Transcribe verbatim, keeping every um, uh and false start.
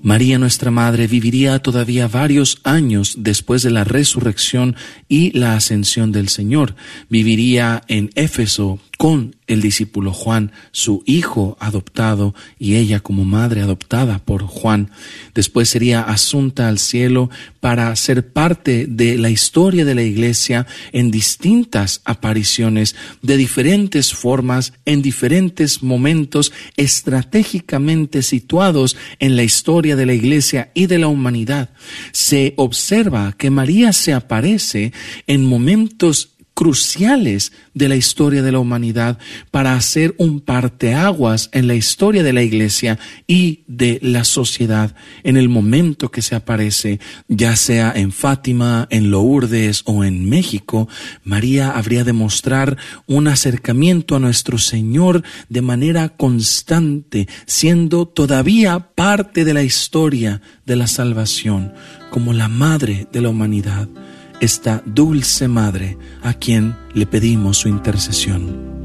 María, nuestra Madre, viviría todavía varios años después de la resurrección y la ascensión del Señor. Viviría en Éfeso con el discípulo Juan, su hijo adoptado, y ella como madre adoptada por Juan. Después sería asunta al cielo para ser parte de la historia de la Iglesia en distintas apariciones, de diferentes formas, en diferentes momentos estratégicamente situados en la historia de la Iglesia y de la humanidad. Se observa que María se aparece en momentos cruciales de la historia de la humanidad para hacer un parteaguas en la historia de la Iglesia y de la sociedad. En el momento que se aparece, ya sea en Fátima, en Lourdes o en México, María habría de mostrar un acercamiento a nuestro Señor de manera constante, siendo todavía parte de la historia de la salvación, como la madre de la humanidad. Esta dulce madre a quien le pedimos su intercesión.